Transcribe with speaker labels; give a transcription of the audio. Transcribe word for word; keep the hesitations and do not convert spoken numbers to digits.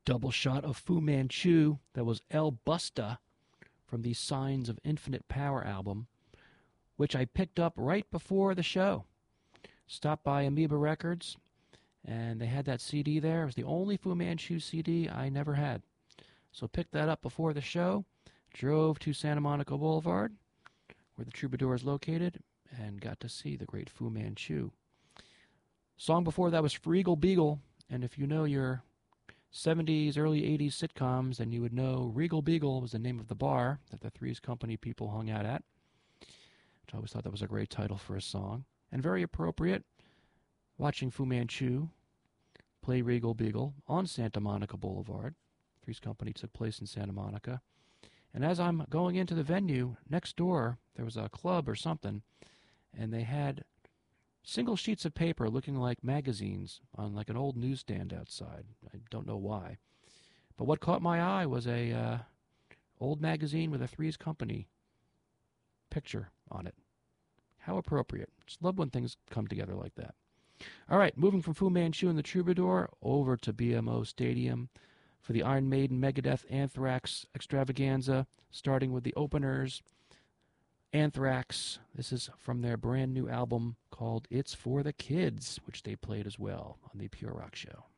Speaker 1: double shot of Fu Manchu. That was El Busta from the Signs of Infinite Power album, which I picked up right before the show. Stopped by Amoeba Records, and they had that C D there. It was the only Fu Manchu C D I never had. So picked that up before the show, drove to Santa Monica Boulevard, where the Troubadour is located, and got to see the great Fu Manchu. Song before that was Regal Beagle, and if you know your seventies, early eighties sitcoms, then you would know Regal Beagle was the name of the bar that the Three's Company people hung out at. Which I always thought that was a great title for a song, and very appropriate. Watching Fu Manchu play Regal Beagle on Santa Monica Boulevard. Three's Company took place in Santa Monica. And as I'm going into the venue, next door, there was a club or something, and they had single sheets of paper looking like magazines on like an old newsstand outside. I don't know why. But what caught my eye was a uh, old magazine with a Three's Company picture on it. How appropriate. Just love when things come together like that. All right, moving from Fu Manchu and the Troubadour over to B M O Stadium for the Iron Maiden, Megadeth, Anthrax extravaganza, starting with the openers. Anthrax, this is from their brand new album called It's for the Kids, which they played as well on the Pure Rock Show.